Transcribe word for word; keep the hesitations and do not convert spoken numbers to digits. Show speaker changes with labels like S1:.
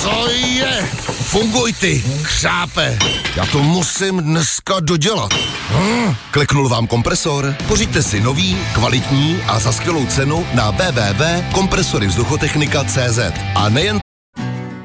S1: Co je? Funguj ty, chřápe. Já to musím dneska dodělat. Hm?
S2: Kliknul vám kompresor? Pořiďte si nový, kvalitní a za skvělou cenu na w w w tečka kompresory vzduchotechnika tečka c z. A nejen